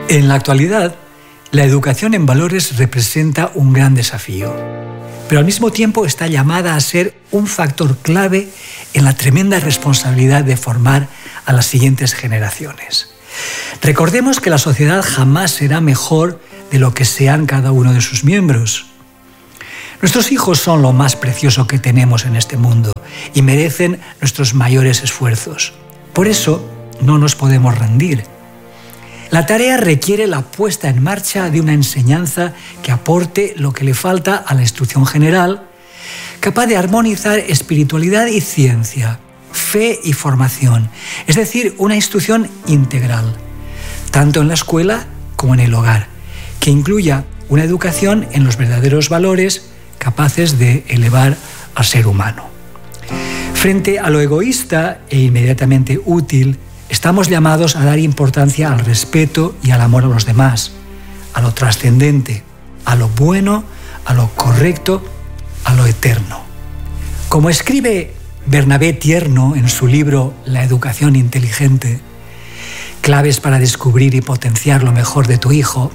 En la actualidad, la educación en valores representa un gran desafío, pero al mismo tiempo está llamada a ser un factor clave en la tremenda responsabilidad de formar a las siguientes generaciones. Recordemos que la sociedad jamás será mejor de lo que sean cada uno de sus miembros. Nuestros hijos son lo más precioso que tenemos en este mundo y merecen nuestros mayores esfuerzos. Por eso, no nos podemos rendir. La tarea requiere la puesta en marcha de una enseñanza que aporte lo que le falta a la instrucción general, capaz de armonizar espiritualidad y ciencia, fe y formación, es decir, una instrucción integral, tanto en la escuela como en el hogar, que incluya una educación en los verdaderos valores capaces de elevar al ser humano. Frente a lo egoísta e inmediatamente útil, estamos llamados a dar importancia al respeto y al amor a los demás, a lo trascendente, a lo bueno, a lo correcto, a lo eterno. Como escribe Bernabé Tierno en su libro La educación inteligente, claves para descubrir y potenciar lo mejor de tu hijo,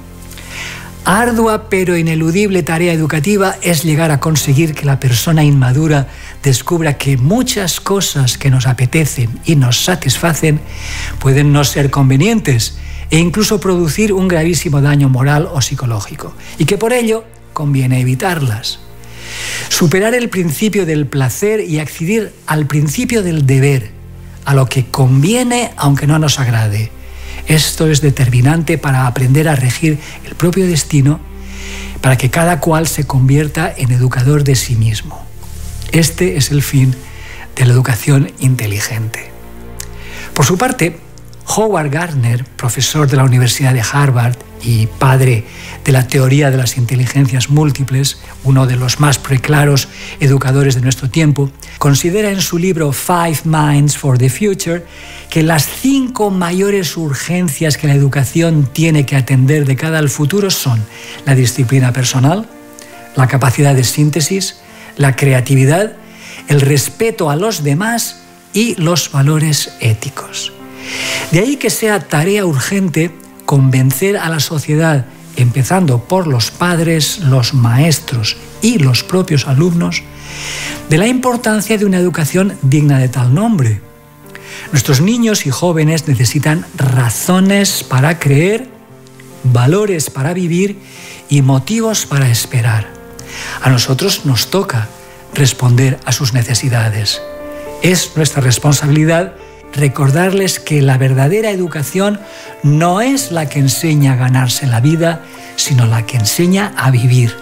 ardua pero ineludible tarea educativa es llegar a conseguir que la persona inmadura descubra que muchas cosas que nos apetecen y nos satisfacen pueden no ser convenientes e incluso producir un gravísimo daño moral o psicológico, y que por ello conviene evitarlas. Superar el principio del placer y acceder al principio del deber, a lo que conviene aunque no nos agrade. Esto es determinante para aprender a regir el propio destino, para que cada cual se convierta en educador de sí mismo. Este es el fin de la educación inteligente. Por su parte, Howard Gardner, profesor de la Universidad de Harvard y padre de la teoría de las inteligencias múltiples, uno de los más preclaros educadores de nuestro tiempo, considera en su libro Five Minds for the Future que las 5 mayores urgencias que la educación tiene que atender de cara al futuro son la disciplina personal, la capacidad de síntesis, la creatividad, el respeto a los demás y los valores éticos. De ahí que sea tarea urgente convencer a la sociedad, empezando por los padres, los maestros y los propios alumnos, de la importancia de una educación digna de tal nombre. Nuestros niños y jóvenes necesitan razones para creer, valores para vivir y motivos para esperar. A nosotros nos toca responder a sus necesidades. Es nuestra responsabilidad recordarles que la verdadera educación no es la que enseña a ganarse la vida, sino la que enseña a vivir.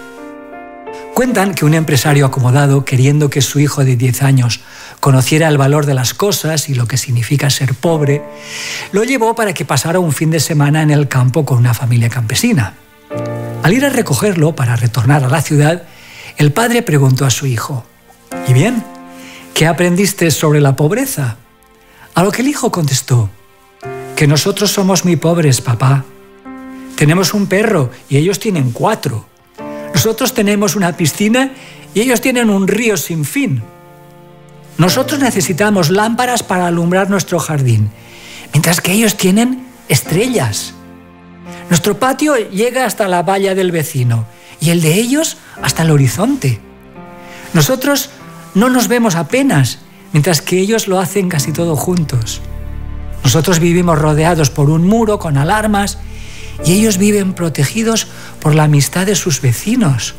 Cuentan que un empresario acomodado, queriendo que su hijo de 10 años conociera el valor de las cosas y lo que significa ser pobre, lo llevó para que pasara un fin de semana en el campo con una familia campesina. Al ir a recogerlo para retornar a la ciudad, el padre preguntó a su hijo: «¿Y bien? ¿Qué aprendiste sobre la pobreza?». A lo que el hijo contestó: «Que nosotros somos muy pobres, papá. Tenemos un perro y ellos tienen 4. Nosotros tenemos una piscina y ellos tienen un río sin fin. Nosotros necesitamos lámparas para alumbrar nuestro jardín, mientras que ellos tienen estrellas. Nuestro patio llega hasta la valla del vecino y el de ellos hasta el horizonte. Nosotros no nos vemos apenas, mientras que ellos lo hacen casi todo juntos. Nosotros vivimos rodeados por un muro con alarmas y ellos viven protegidos por la amistad de sus vecinos».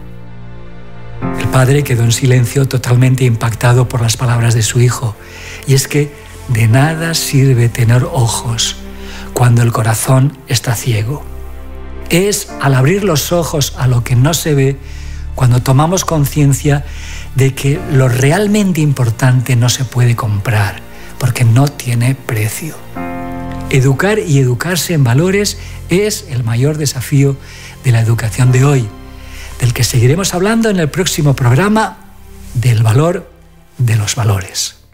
El padre quedó en silencio, totalmente impactado por las palabras de su hijo. Y es que de nada sirve tener ojos cuando el corazón está ciego. Es al abrir los ojos a lo que no se ve cuando tomamos conciencia de que lo realmente importante no se puede comprar, porque no tiene precio. Educar y educarse en valores es el mayor desafío de la educación de hoy, del que seguiremos hablando en el próximo programa, del valor de los valores.